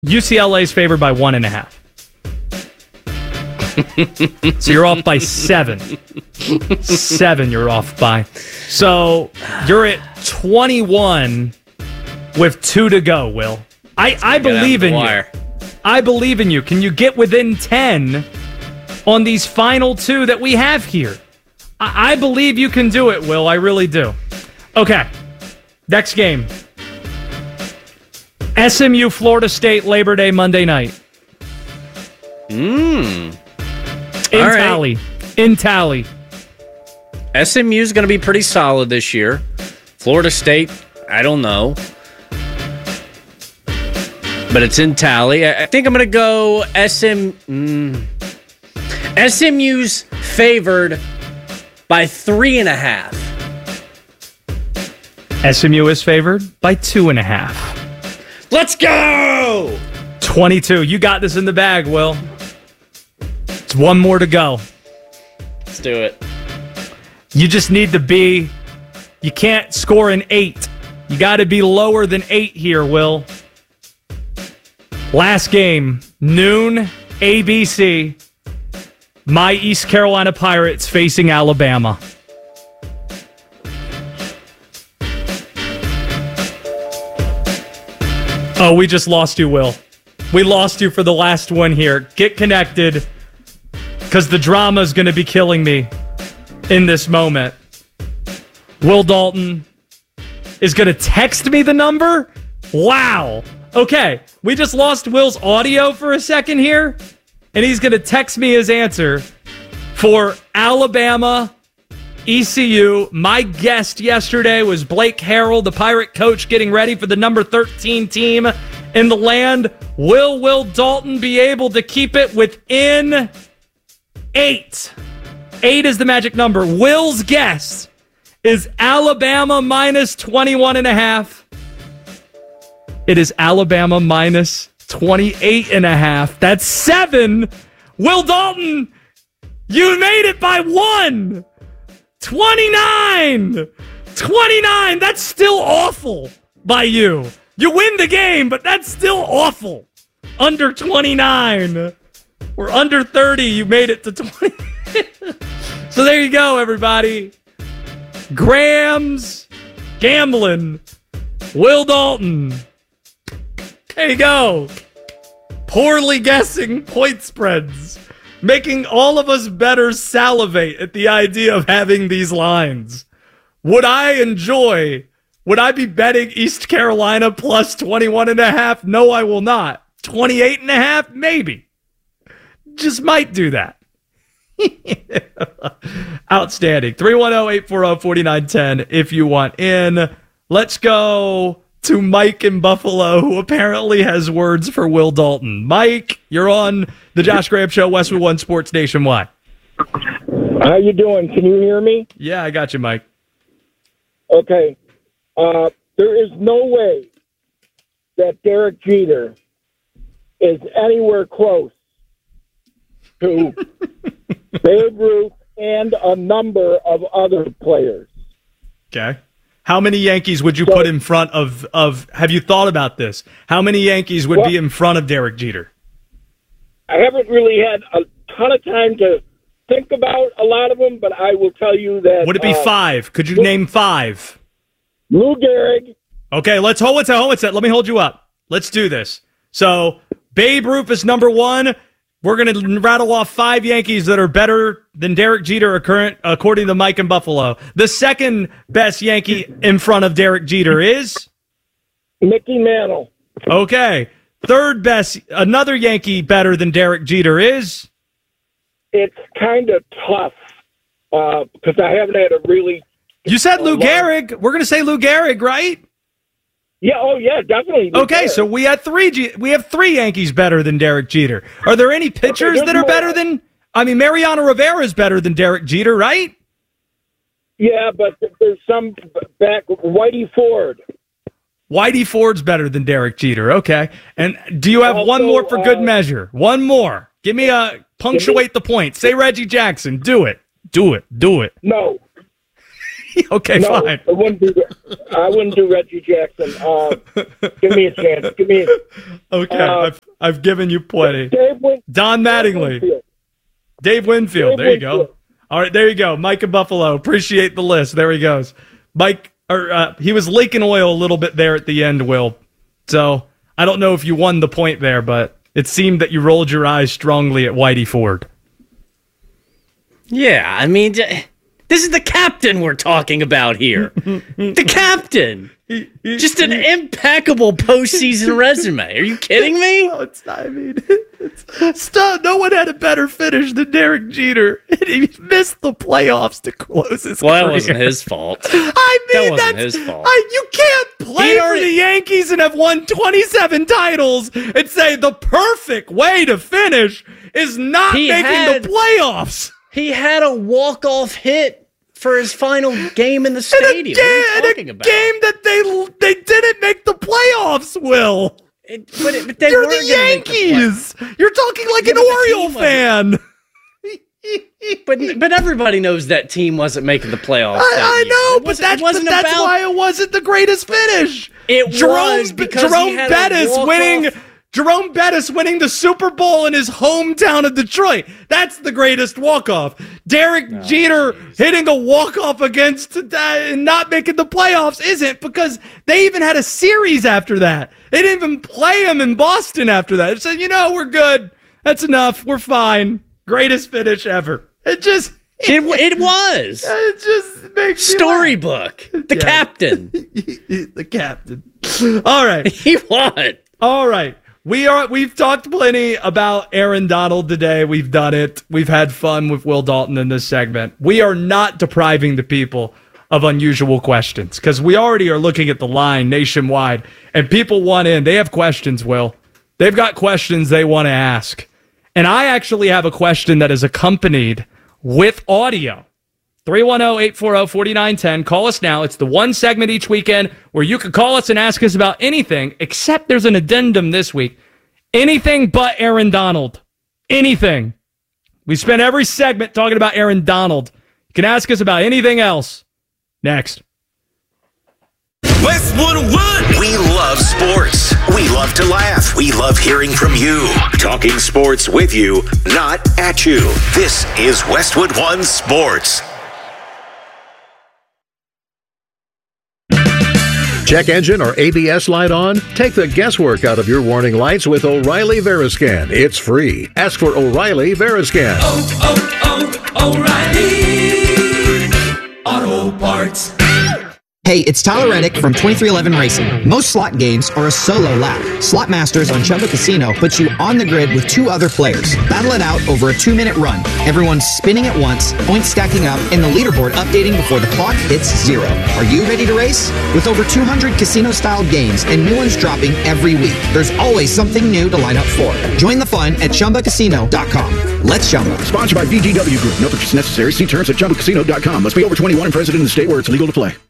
UCLA is favored by 1.5. So you're off by 7. 7 you're off by. So you're at 21 with 2 to go, Will. I believe in you. I believe in you. Can you get within 10 on these final 2 that we have here? I believe you can do it, Will. I really do. Okay. Next game. SMU, Florida State, Labor Day, Monday night. In tally. SMU's going to be pretty solid this year. Florida State, I don't know. But it's in tally. I think I'm going to go SMU's favored by 3.5. SMU is favored by 2.5. Let's go! 22. You got this in the bag, Will. It's one more to go. Let's do it. You just need to be... You can't score an 8. You got to be lower than 8 here, Will. Last game, noon, ABC. My East Carolina Pirates facing Alabama. Oh, we just lost you, Will. We lost you for the last one here. Get connected, because the drama is going to be killing me in this moment. Will Dalton is going to text me the number? Wow. Okay, we just lost Will's audio for a second here, and he's going to text me his answer for Alabama ECU. My guest yesterday was Blake Harrell, the Pirate coach, getting ready for the number 13 team in the land. Will Dalton be able to keep it within 8? 8 is the magic number. Will's guess is Alabama minus 21.5. It is Alabama minus 28.5. That's 7. Will Dalton, you made it by 1. 29! 29! That's still awful by you. You win the game, but that's still awful. Under 29. We're under 30. You made it to 20. So there you go, everybody. Grams gambling. Will Dalton. There you go. Poorly guessing point spreads. Making all of us better salivate at the idea of having these lines. Would I be betting East Carolina plus 21.5? No, I will not. 28.5? Maybe. Just might do that. Outstanding. 310-840-4910 if you want in. Let's go to Mike in Buffalo, who apparently has words for Will Dalton. Mike, you're on the Josh Graham Show, Westwood One Sports Nationwide. How you doing? Can you hear me? Yeah, I got you, Mike. Okay. There is no way that Derek Jeter is anywhere close to Babe Ruth and a number of other players. Okay. How many Yankees would you put in front of, have you thought about this? How many Yankees would be in front of Derek Jeter? I haven't really had a ton of time to think about a lot of them, but I will tell you that... Would it be 5? Could you name 5? Lou Gehrig. Okay, hold it. Let me hold you up. Let's do this. So, Babe Ruth is number 1. We're going to rattle off 5 Yankees that are better than Derek Jeter according to Mike in Buffalo. The second best Yankee in front of Derek Jeter is? Mickey Mantle. Okay. Third best, another Yankee better than Derek Jeter is? It's kind of tough because I haven't had a really... You said Lou Gehrig. We're going to say Lou Gehrig, right? Yeah, definitely. Okay, so we have 3 Yankees better than Derek Jeter. Are there any pitchers that are better than... I mean, Mariano Rivera is better than Derek Jeter, right? Yeah, but there's some back... Whitey Ford. Whitey Ford's better than Derek Jeter, okay. And do you have one more for good measure? One more. Give me a... Punctuate the point. Say Reggie Jackson. Do it. Do it. No. Okay, No, fine. I wouldn't do Reggie Jackson. Give me a chance. Okay, I've given you plenty. Don Mattingly. Dave Winfield. There you go. All right, there you go. Mike in Buffalo. Appreciate the list. There he goes. Mike, he was leaking oil a little bit there at the end, Will. So I don't know if you won the point there, but it seemed that you rolled your eyes strongly at Whitey Ford. Yeah, I mean, this is the captain we're talking about here. The captain. Just an impeccable postseason resume. Are you kidding me? No, it's not. I mean, no one had a better finish than Derek Jeter. He missed the playoffs to close his career. Well, that wasn't his fault. I mean, that wasn't his fault. You can't play for the Yankees and have won 27 titles and say the perfect way to finish is not making the playoffs. He had a walk-off hit for his final game in the stadium. What are you talking about? Game that they didn't make the playoffs, Will. But they You're were the Yankees. You're talking like an Oriole fan. But everybody knows that team wasn't making the playoffs. I know, but that's why it wasn't the greatest finish. It was because Jerome Bettis winning the Super Bowl in his hometown of Detroit. That's the greatest walk-off. Derek Jeter hitting a walk-off against and not making the playoffs isn't, because they even had a series after that. They didn't even play him in Boston after that. It said, we're good. That's enough. We're fine. Greatest finish ever. It was. It just makes storybook. The captain. The captain. All right. He won. All right. We've talked plenty about Aaron Donald today. We've done it. We've had fun with Will Dalton in this segment. We are not depriving the people of unusual questions, because we already are looking at the line nationwide, and people want in. They have questions, Will. They've got questions they want to ask. And I actually have a question that is accompanied with audio. 310-840-4910. Call us now. It's the one segment each weekend where you can call us and ask us about anything, except there's an addendum this week. Anything but Aaron Donald. Anything. We spent every segment talking about Aaron Donald. You can ask us about anything else. Next. Westwood One. We love sports. We love to laugh. We love hearing from you. Talking sports with you, not at you. This is Westwood One Sports. Check engine or ABS light on? Take the guesswork out of your warning lights with O'Reilly Veriscan. It's free. Ask for O'Reilly Veriscan. O'Reilly Auto Parts. Hey, it's Tyler Reddick from 2311 Racing. Most slot games are a solo lap. Slot Masters on Chumba Casino puts you on the grid with two other players. Battle it out over a 2-minute run. Everyone's spinning at once, points stacking up, and the leaderboard updating before the clock hits 0. Are you ready to race? With over 200 casino-style games and new ones dropping every week, there's always something new to line up for. Join the fun at ChumbaCasino.com. Let's Chumba. Sponsored by VGW Group. No purchase necessary. See terms at ChumbaCasino.com. Must be over 21 and present in the state where it's legal to play.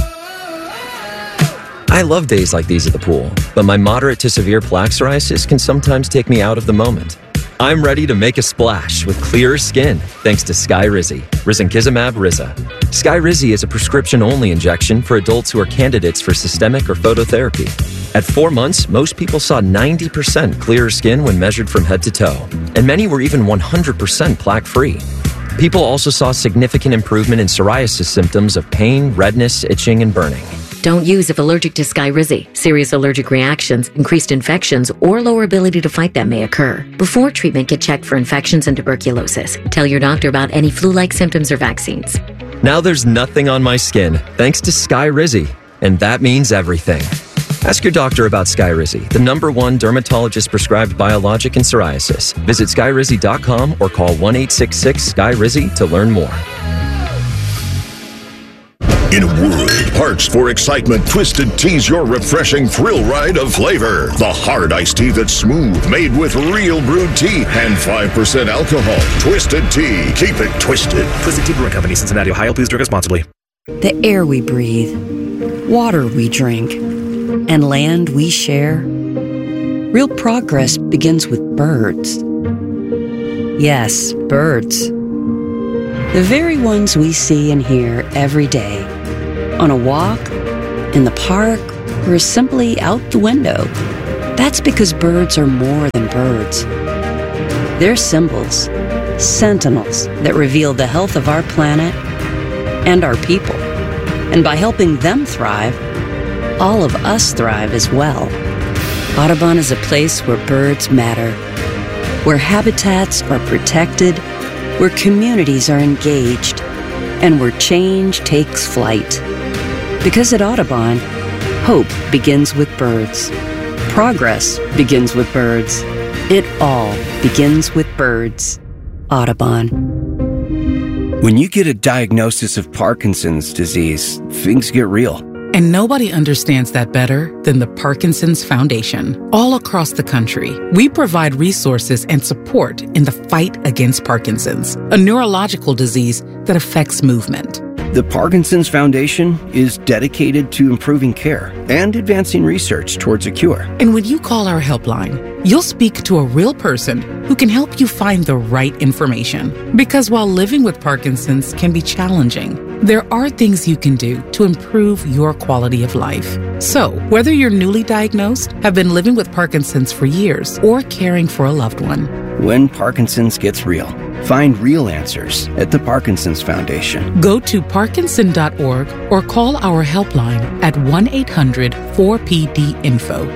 I love days like these at the pool, but my moderate to severe plaque psoriasis can sometimes take me out of the moment. I'm ready to make a splash with clearer skin thanks to Skyrizi, risankizumab Riza. Skyrizi is a prescription-only injection for adults who are candidates for systemic or phototherapy. At 4 months, most people saw 90% clearer skin when measured from head to toe, and many were even 100% plaque-free. People also saw significant improvement in psoriasis symptoms of pain, redness, itching, and burning. Don't use if allergic to Skyrizi. Serious allergic reactions, increased infections, or lower ability to fight them may occur. Before treatment, get checked for infections and tuberculosis. Tell your doctor about any flu-like symptoms or vaccines. Now there's nothing on my skin thanks to Skyrizi, and that means everything. Ask your doctor about Skyrizi, the #1 dermatologist-prescribed biologic in psoriasis. Visit Skyrizi.com or call 1-866-SKY-RIZI to learn more. In a world parched for excitement, Twisted Tea's your refreshing thrill ride of flavor. The hard iced tea that's smooth, made with real brewed tea and 5% alcohol. Twisted Tea. Keep it twisted. Twisted Tea Brewing Company, Cincinnati, Ohio. Please drink responsibly. The air we breathe, water we drink, and land we share. Real progress begins with birds. Yes, birds. The very ones we see and hear every day. on a walk, in the park, or simply out the window. That's because birds are more than birds. They're symbols, sentinels that reveal the health of our planet and our people. And by helping them thrive, all of us thrive as well. Audubon is a place where birds matter, where habitats are protected, where communities are engaged, and where change takes flight. Because at Audubon, hope begins with birds. Progress begins with birds. It all begins with birds. Audubon. When you get a diagnosis of Parkinson's disease, things get real. And nobody understands that better than the Parkinson's Foundation. All across the country, we provide resources and support in the fight against Parkinson's, a neurological disease that affects movement. The Parkinson's Foundation is dedicated to improving care and advancing research towards a cure. And when you call our helpline, you'll speak to a real person who can help you find the right information. Because while living with Parkinson's can be challenging, there are things you can do to improve your quality of life. So, whether you're newly diagnosed, have been living with Parkinson's for years, or caring for a loved one, when Parkinson's gets real, find real answers at the Parkinson's Foundation. Go to parkinson.org or call our helpline at 1-800-4PD-INFO,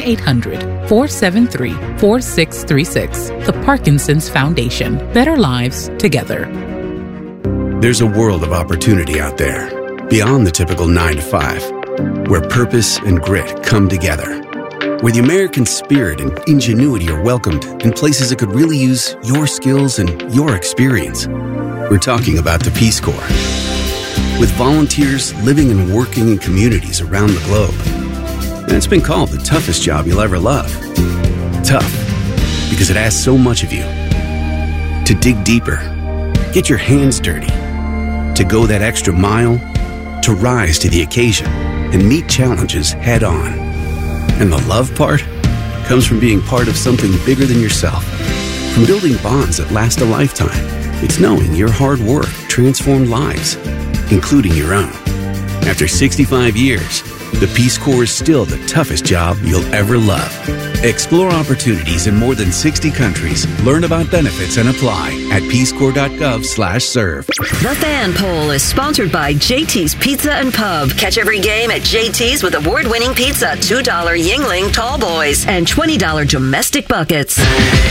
1-800-473-4636. The Parkinson's Foundation. Better lives together. There's a world of opportunity out there, beyond the typical 9 to 5, where purpose and grit come together, where the American spirit and ingenuity are welcomed in places that could really use your skills and your experience. We're talking about the Peace Corps. With volunteers living and working in communities around the globe. And it's been called the toughest job you'll ever love. Tough, because it asks so much of you. To dig deeper, get your hands dirty, to go that extra mile, to rise to the occasion and meet challenges head on. And the love part comes from being part of something bigger than yourself. From building bonds that last a lifetime. It's knowing your hard work transformed lives, including your own. After 65 years, the Peace Corps is still the toughest job you'll ever love. Explore opportunities in more than 60 countries. Learn about benefits and apply at peacecorps.gov/serve. The Fan Poll is sponsored by JT's Pizza and Pub. Catch every game at JT's with award-winning pizza, $2 Yingling Tall Boys, and $20 domestic buckets.